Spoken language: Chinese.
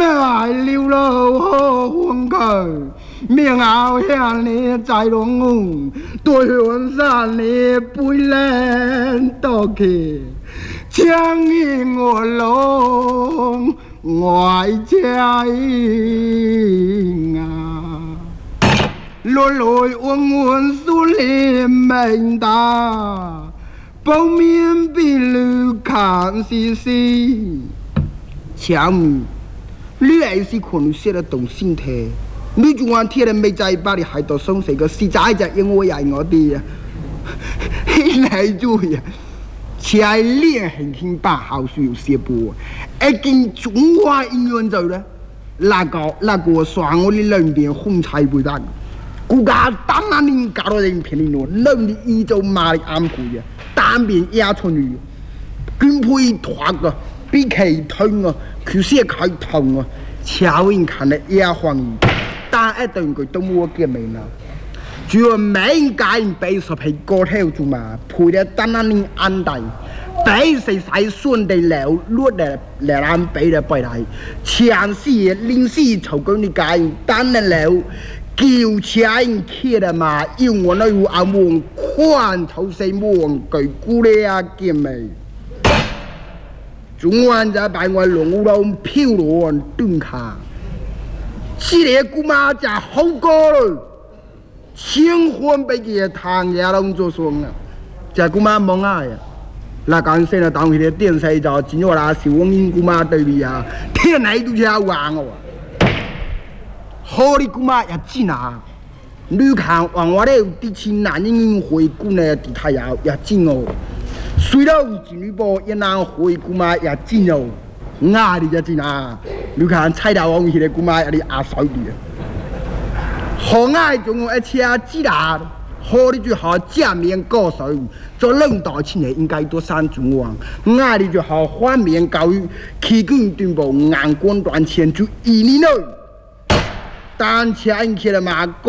爱流落好风口，命后向你在龙对云山你背脸倒去，将因我龙外家应啊，落落稳稳树林门大，报面比路看西西，强。你还是可能写得动心态，你就按贴了没在把你害到伤谁个实在就因为爱我的呀，来住呀，才练很轻把好书有写播，一经中华音乐走了，那个算我的两边红彩不单，国家当然能搞到人便宜咯，两的依照马的安排呀，单边压出去，跟配团个。比其痛啊，佢先佢痛啊，超人看得也欢喜，但一頓佢都冇見面啦。主要每家人俾十皮個頭做嘛，配得單單你安大，俾誰使順地了，落嚟嚟咱俾得俾嚟，前世臨時籌講你家人單得了，叫車人去了嘛，因為那有阿門寬頭細門佢估你啊見面。中原在百外龙龙飘落顿卡，这个姑妈就好过了，新婚被个唐家龙做双啊，这姑妈忙啊呀，那刚才那当起的电视就今日啦是我们姑妈对比啊，天来都要玩哦，好的姑妈也进啊，你看往我的第七男人回顾呢，地太阳也进哦。虽然金女波也能回姑妈也进哦，哪里也进啊？你看菜刀王起来姑妈也得阿少啲啊，好爱仲有一车子啦，好的就好正面高手，做领导起来应该多三中王，哪里就好反面教育，起根tuyên bố ngàn quân đoàn chiến就1年了，但前起来嘛。